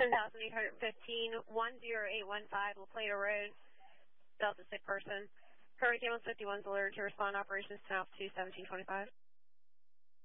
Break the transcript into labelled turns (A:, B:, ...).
A: 10,815, 10815, La Plata Road, Delta sick person. Current ambulance 51's alerted to respond operations to altitude 1725.